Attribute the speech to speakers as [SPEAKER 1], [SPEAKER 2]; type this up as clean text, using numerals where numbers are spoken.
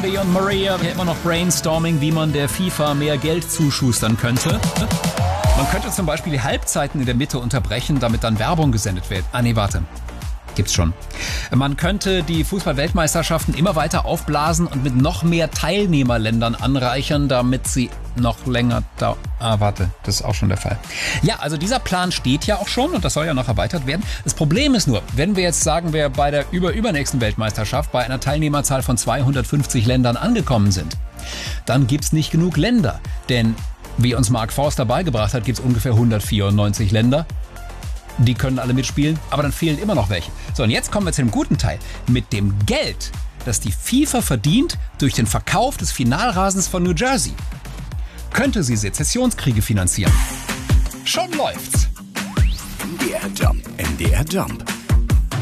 [SPEAKER 1] Charlie und Maria immer noch Brainstorming, wie man der FIFA mehr Geld zuschustern könnte. Man könnte zum Beispiel die Halbzeiten in der Mitte unterbrechen, damit dann Werbung gesendet wird. Warte. Gibt's schon. Man könnte die Fußball-Weltmeisterschaften immer weiter aufblasen und mit noch mehr Teilnehmerländern anreichern, damit sie noch länger dauern. Das ist auch schon der Fall. Ja, also dieser Plan steht ja auch schon und das soll ja noch erweitert werden. Das Problem ist nur, wenn wir jetzt sagen, wir bei der übernächsten Weltmeisterschaft bei einer Teilnehmerzahl von 250 Ländern angekommen sind, dann gibt's nicht genug Länder. Denn, wie uns Mark Forster beigebracht hat, gibt's ungefähr 194 Länder. Die können alle mitspielen, aber dann fehlen immer noch welche. So, und jetzt kommen wir zu dem guten Teil. Mit dem Geld, das die FIFA verdient durch den Verkauf des Finalrasens von New Jersey, könnte sie Sezessionskriege finanzieren. Schon läuft's.
[SPEAKER 2] MDR Jump. MDR Jump.